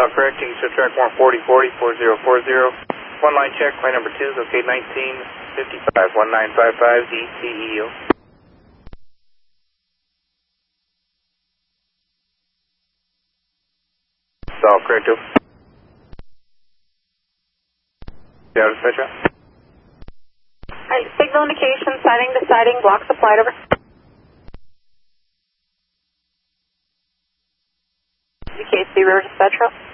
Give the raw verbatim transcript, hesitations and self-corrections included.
South correcting, so track one forty forty, four zero four zero. One line check, flight number two, okay, nineteen fifty-five, one nine five five, D C E O. South correcto. Yeah, dispatcher. Alright, signal indication, sighting to sighting, block the flight over. U K C River Dispatcher.